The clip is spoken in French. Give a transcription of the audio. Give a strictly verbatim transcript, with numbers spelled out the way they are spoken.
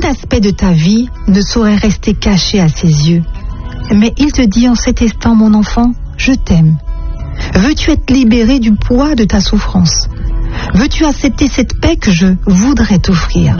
aspect de ta vie ne saurait rester caché à ses yeux. Mais il te dit en cet instant, mon enfant, je t'aime. Veux-tu être libéré du poids de ta souffrance? Veux-tu accepter cette paix que je voudrais t'offrir?